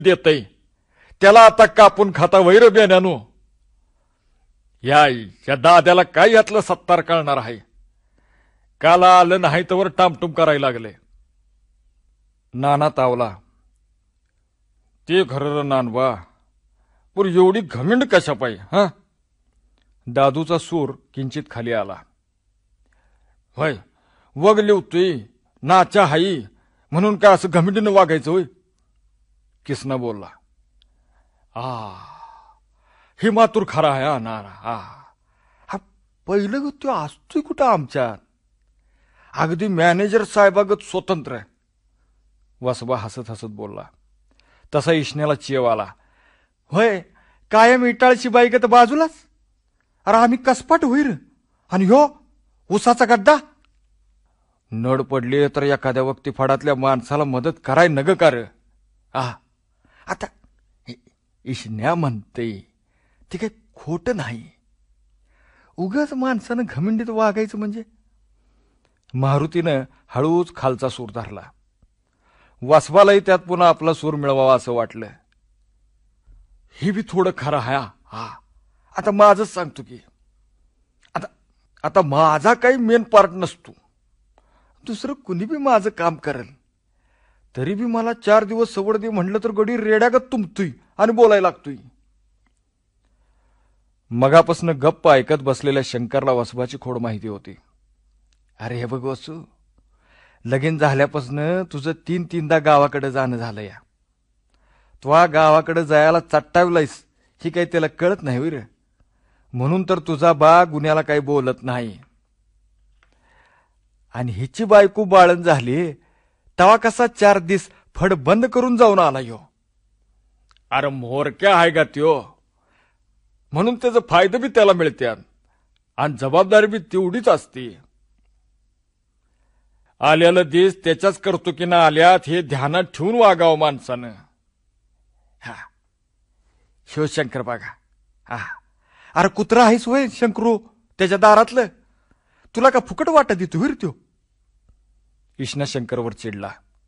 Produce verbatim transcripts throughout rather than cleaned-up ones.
देतय त्याला आता कापून खाता वैर बेण्यानो. या या दाद्याला काय यातलं सत्तार कळणार आहे. काला आलं नाही तर टामटूम करायला लागले. नाना तावला. ते खरं नानवा पर एवढी घमिंड कशा पाहिजे हा. दादूचा सूर किंचित खाली आला. होय वग लिवतोय नाचा हाई म्हणून काय असं घमिंडीनं वागायचं होय. किसना बोलला. आ हे मातूर खरा आहे नाना. हा हा पहिलं तो असतोय कुठं आमच्यात. अगदी मॅनेजर साहेबागत स्वतंत्र आहे. वासोबा हसत हसत बोलला. तसा इशण्याला चेव आला. होय कायम इटाळची बाईक बाजूलाच. अरे आम्ही कसपाट होईर आणि ह्यो उसाचा गड्डा. नड पडली तर एखाद्या वक्ती फडातल्या माणसाला मदत कराय नग कार. आ आता इशण्या म्हणते ते काही खोट नाही. उगाच माणसानं घमिंडीत वागायचं म्हणजे. मारुतीनं हळूच खालचा सूर धरला. वासवालाही त्यात पुन्हा आपला सूर मिळवावा असं वाटलं. हे बी थोडं खरं आहे. हा आता माझंच सांगतो की आता आता माझा काही मेन पार्ट नसतो. दुसरं कुणी बी माझं काम करेल. तरी बी मला चार दिवस सवड दे म्हटलं तर गडी रेड्यागत तुंबतोय आणि बोलायला लागतोय. मगापासून गप्प ऐकत बसलेल्या शंकरला वासुबाची खोड माहिती होती. अरे हे बघ वासू लगीन झाल्यापासून तुझं तीन तीनदा गावाकडे जाणं झालं. या त्वा गावाकडे जायला चट्टावलायस ही काही त्याला कळत नाही वीर. म्हणून तर तुझा बा गुन्ह्याला काही बोलत नाही. आणि हिची बायको बाळण झाली तवा कसा चार दिस फड बंद करून जाऊन आला यो. अरे मोरक्या आहे का त्यो. म्हणून त्याचा फायदा बी त्याला मिळते आणि जबाबदारी बी तेवढीच असते. आल्याला देश त्याच्याच करतो की ना आल्यात हे ध्यानात ठेवून वागावं माणसानं. हा शिवशंकर बघा. हा अरे कुत्रा आहेस होय शंकरू त्याच्या दारातलं. तुला का फुकट वाटत देतो वीर त्यो. इशना शंकरवर चिडला.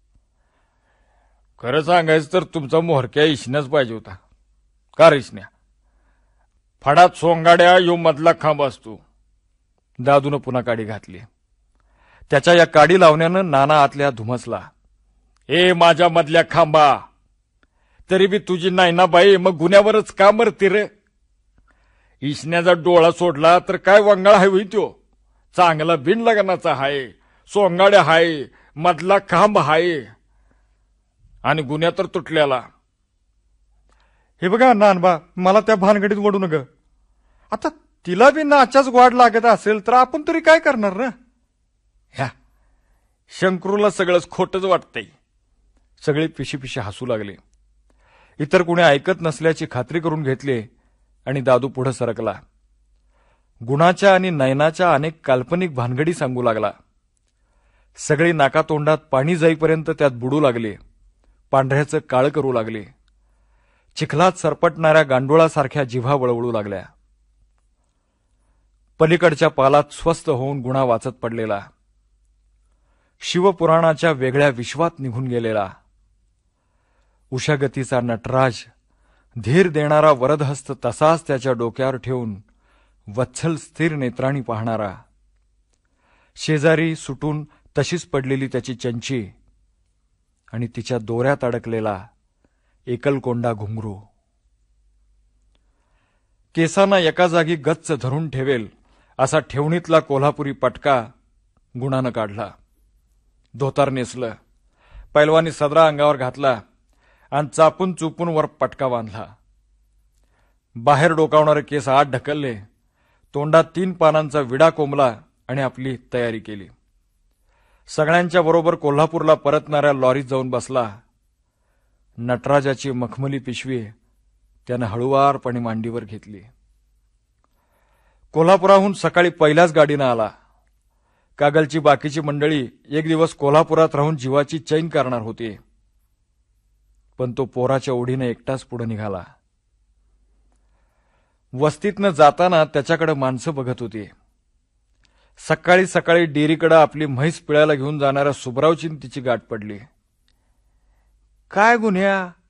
खरं सांगायचं तर तुमचा मोहरक्या इशण्याच पाहिजे होता. का रे इशण्या. फडात सोंगाड्या यो मधला खांब असतो. दादून पुन्हा काडी घातली. त्याच्या या काडी लावण्यानं नाना आतल्या धुमसला. ए माझ्या मधल्या खांबा तरी बी तुझी नाही ना बाई मग गुन्ह्यावरच का मरते रे. इशण्याचा डोळा सोडला तर काय वंगाळ आहे होई त्यो. चांगला बिन लगनाचा हाय सोंगाड्या हाय मधला खांब हाय आणि गुन्ह्या तर तुटल्याला. हे बघा नानबा मला त्या भानगडीत वडू नग. आता तिला बी नाचाच ग्वाड लागत असेल तर आपण तरी काय करणार ना. ह्या शंकरूला सगळंच खोटच वाटतंय. सगळे पिशी पिशी हसू लागले. इतर कुणी ऐकत नसल्याची खात्री करून घेतली आणि दादू पुढे सरकला. गुणाच्या आणि नयनाच्या अनेक काल्पनिक भानगडी सांगू लागला. सगळी नाकातोंडात पाणी जाईपर्यंत त्यात बुडू लागले. पांढऱ्याचं काळ करू लागले. चिखलात सरपटणाऱ्या गांडोळासारख्या जिव्हा वळवळू लागल्या. पलीकडच्या पालात स्वस्थ होऊन गुणा वाचत पडलेला. शिवपुराणाच्या वेगळ्या विश्वात निघून गेलेला. उषागतीचा नटराज धीर देणारा वरदहस्त तसाच त्याच्या डोक्यावर ठेवून वत्सल स्थिर नेत्रांनी पाहणारा. शेजारी सुटून तशीच पडलेली त्याची चंची आणि तिच्या दोऱ्यात अडकलेला एकलकोंडा घुंगरू. केसांना एका जागी गच्च धरून ठेवेल असा ठेवणीतला कोल्हापुरी पटका गुणानं काढला. धोतार नेसलं. पैलवानी सदरा अंगावर घातला आणि चापून चुपून वर पटका बांधला. बाहेर डोकावणारे केस आत ढकलले. तोंडात तीन पानांचा विडा कोंबला आणि आपली तयारी केली. सगळ्यांच्या बरोबर कोल्हापूरला परतणाऱ्या लॉरीत जाऊन बसला. नटराजाची मखमली पिशवी त्यानं हळुवारपणे मांडीवर घेतली. कोल्हापुराहून सकाळी पहिल्याच गाडीनं आला. कागलची बाकीची मंडळी एक दिवस कोल्हापुरात राहून जीवाची चैन करणार होती. पण तो पोराच्या ओढीने एकटाच पुढे निघाला. वस्तीतनं जाताना त्याच्याकडे माणसं बघत होती. सकाळी सकाळी डेअरीकडे आपली म्हैस पिळायला घेऊन जाणाऱ्या सुबरावची तिची गाठ पडली. काय गुन्ह्या